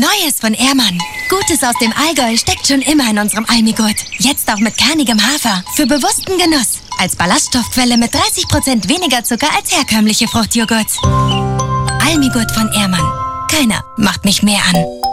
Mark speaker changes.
Speaker 1: Neues von Ehrmann. Gutes aus dem Allgäu steckt schon immer in unserem Almigurt. Jetzt auch mit kernigem Hafer. Für bewussten Genuss. Als Ballaststoffquelle mit 30% weniger Zucker als herkömmliche Fruchtjoghurt. Almigurt von Ehrmann. Keiner macht mich mehr an.